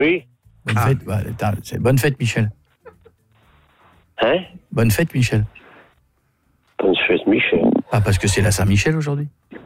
Oui. Bonne fête. Bonne fête, Michel. Hein? Bonne fête, Michel. Bonne fête, Michel. Ah, parce que c'est la Saint-Michel aujourd'hui.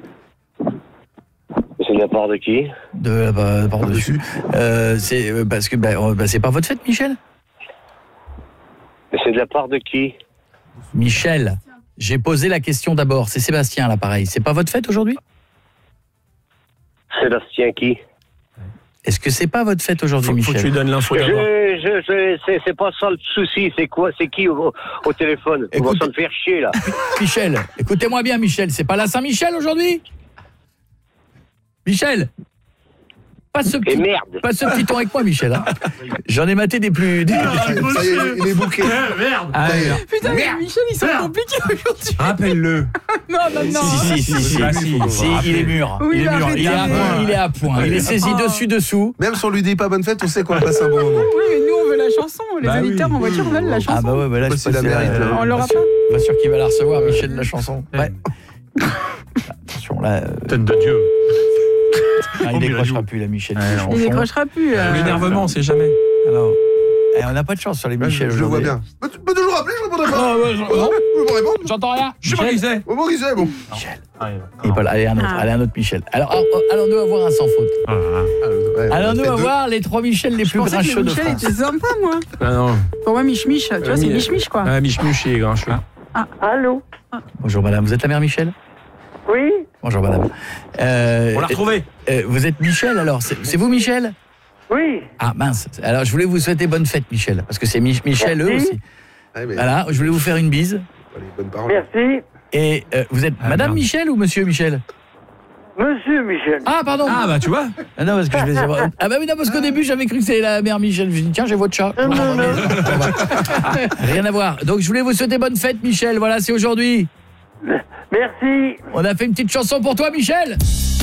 C'est de la part de qui? De par-dessus. C'est parce que c'est pas votre fête, Michel. C'est de la part de qui? Michel, j'ai posé la question d'abord. C'est Sébastien, là, pareil. C'est pas votre fête aujourd'hui? Sébastien qui? Est-ce que c'est pas votre fête aujourd'hui, Michel? Faut que tu lui donnes l'info d'abord. C'est pas ça le souci. C'est quoi? C'est qui au téléphone? On va s'en faire chier, là. Michel, écoutez-moi bien, Michel. C'est pas la Saint-Michel aujourd'hui? Michel, pas ce petit ton avec moi, Michel. Hein. J'en ai maté des plus... Ça y est, il est booké. Merde. Putain, mais Michel, ils sont compliqués aujourd'hui. Rappelle-le. Non. Si, il est mûr. Oui, il est mûr. arrêtez. Il est à point. Il est saisi dessous. Même si on lui dit pas bonne fête, on sait qu'on passe un bon moment. Oui, mais nous, on veut la chanson. Les auditeurs en voiture veulent la chanson. Ah bah ouais, là, Moi, je c'est la mérite. On l'aura pas. Pas sûr qu'il va la recevoir, Michel, la chanson. Ouais. Attention, là... Tête de Dieu. il décrochera plus, la Michel. Il décrochera plus. L'énervement, on sait jamais. Alors, on n'a pas de chance sur les Michel. Je le vois bien. Bah, tu peux toujours rappeler, je répondrai pas. Non, vous me répondre. J'entends rien. Je sais pas qui c'est. Bon, qui c'est, bon. Michel. Et Paul, allez, un autre Michel. Alors, allons-nous avoir un sans faute. Allons-nous avoir les 3 Michel les plus grincheux de Michel France. était sympa, moi. Ah non. Pour moi, Mich, tu vois, c'est Mich, quoi. Ah, Mich et grincheux. Allô? Bonjour madame, vous êtes la mère Michel? Oui? Bonjour madame. On l'a retrouvé. Vous êtes Michel alors? C'est vous Michel? Oui. Ah mince. Alors je voulais vous souhaiter bonne fête Michel, parce que c'est Michel eux aussi. Voilà, je voulais vous faire une bise. Allez, bonne parole. Merci. Et vous êtes madame Michel ou monsieur Michel? Monsieur Michel. Ah pardon. Ah bah tu vois. Ah non, parce que je vais savoir. Ah bah oui, non, parce qu'au début j'avais cru que c'était la mère Michel. Je me dis tiens, j'ai votre chat. Rien à voir. Donc je voulais vous souhaiter bonne fête Michel. Voilà, c'est aujourd'hui. Merci. On a fait une petite chanson pour toi Michel.